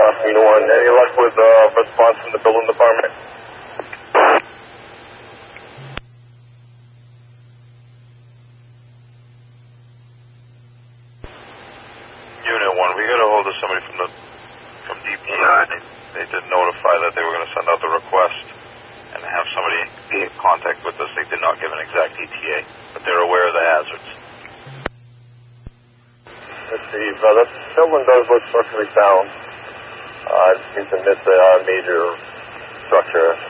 Unit 1. Any luck with response from the building department? Unit 1, we got a hold of somebody from DPI. They did notify that they were going to send out the request and have somebody be in contact with us. They did not give an exact ETA, but they're aware of the hazards. Let's see, the building does look structurally sound. It seems to miss a major structure.